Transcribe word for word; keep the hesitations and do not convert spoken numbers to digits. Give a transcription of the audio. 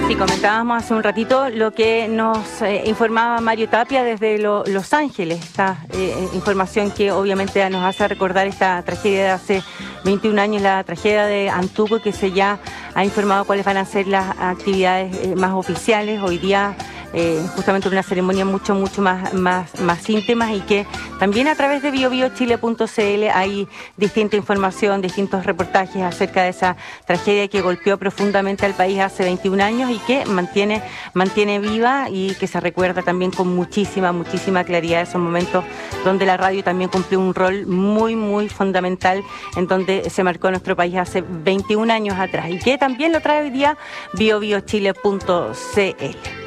Sí, comentábamos hace un ratito lo que nos eh, informaba Mario Tapia desde lo, Los Ángeles, esta eh, información que obviamente nos hace recordar esta tragedia de hace veintiún años, la tragedia de Antuco, que se ya ha informado cuáles van a ser las actividades eh, más oficiales. Hoy día Eh, justamente una ceremonia mucho, mucho más, más, más íntima, y que también a través de bio bio chile punto c l hay distinta información, distintos reportajes acerca de esa tragedia que golpeó profundamente al país hace veintiún años y que mantiene, mantiene viva, y que se recuerda también con muchísima, muchísima claridad esos momentos donde la radio también cumplió un rol muy, muy fundamental, en donde se marcó nuestro país hace veintiún años atrás, y que también lo trae hoy día bio bio chile punto c l.